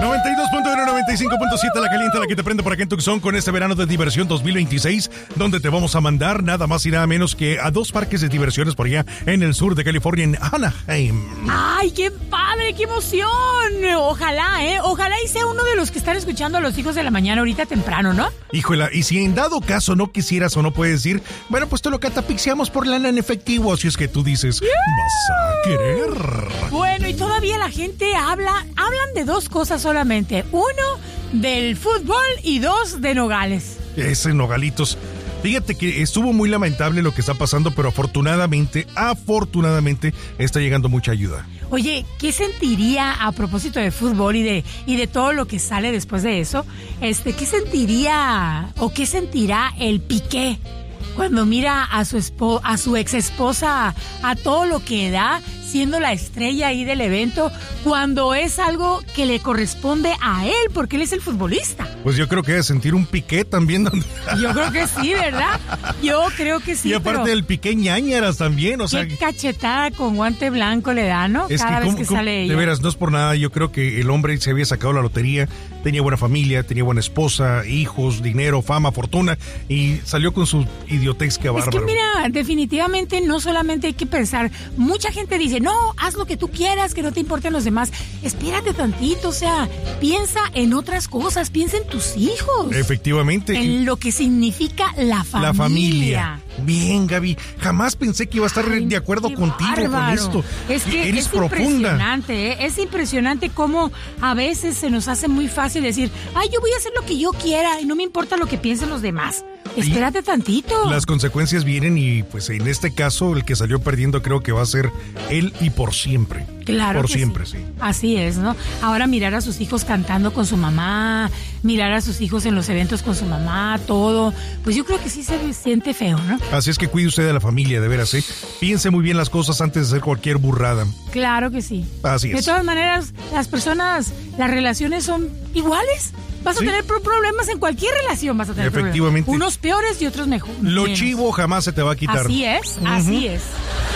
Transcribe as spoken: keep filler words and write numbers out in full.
noventa y dos punto uno, noventa y cinco punto siete, la caliente, la que te prende por acá en Tucson con este verano de diversión dos mil veintiséis, donde te vamos a mandar nada más y nada menos que a dos parques de diversiones por allá en el sur de California, en Anaheim. ¡Ay, qué padre, qué emoción! Ojalá, ¿eh? Ojalá y sea uno de los que están escuchando a los hijos de la mañana ahorita temprano, ¿no? Híjole, y si en dado caso no quisieras o no puedes ir, bueno, pues te lo catapixiamos por lana en efectivo, si es que tú dices, yeah. vas a querer. Bueno, y todavía la gente habla, hablan de dos cosas solamente. Uno, del fútbol y dos, de Nogales. Ese Nogalitos. Fíjate que estuvo muy lamentable lo que está pasando, pero afortunadamente, afortunadamente, está llegando mucha ayuda. Oye, ¿qué sentiría a propósito de fútbol y de y de todo lo que sale después de eso? Este, ¿qué sentiría o qué sentirá el Piqué cuando mira a su espo, a su ex esposa a todo lo que da, siendo la estrella ahí del evento, cuando es algo que le corresponde a él, porque él es el futbolista? Pues yo creo que debe sentir un Piqué también. Donde... Yo creo que sí, ¿verdad? Yo creo que sí. Y aparte pero... del Piqué ñañaras también, o sea... Qué cachetada con guante blanco le da, ¿no? Es Cada que vez cómo, que cómo, sale ella. De veras, no es por nada, yo creo que el hombre se había sacado la lotería, tenía buena familia, tenía buena esposa, hijos, dinero, fama, fortuna, y salió con su idiotez que bárbaro. Es que mira, definitivamente no solamente hay que pensar, mucha gente dice, no, haz lo que tú quieras, que no te importen los demás. Espérate tantito, o sea, piensa en otras cosas, piensa en tus hijos. Efectivamente. En lo que significa la familia. La familia. Bien, Gaby, jamás pensé que iba a estar Ay, de acuerdo contigo bárbaro. con esto. Es que Eres es profunda. Impresionante, ¿eh? Es impresionante cómo a veces se nos hace muy fácil decir, ay, yo voy a hacer lo que yo quiera y no me importa lo que piensen los demás. Espérate tantito. Las consecuencias vienen y pues en este caso el que salió perdiendo creo que va a ser él y por siempre. Claro. Por que siempre, sí. sí. Así es, ¿no? Ahora mirar a sus hijos cantando con su mamá, mirar a sus hijos en los eventos con su mamá, todo, pues yo creo que sí se siente feo, ¿no? Así es que cuide usted de la familia, de veras, ¿eh? Piense muy bien las cosas antes de hacer cualquier burrada. Claro que sí. Así es. De todas maneras, las personas, las relaciones son iguales. Vas a ¿Sí? tener problemas en cualquier relación, vas a tener Efectivamente. problemas. Unos peores y otros mejores. Lo chivo jamás se te va a quitar. Así es, uh-huh. así es.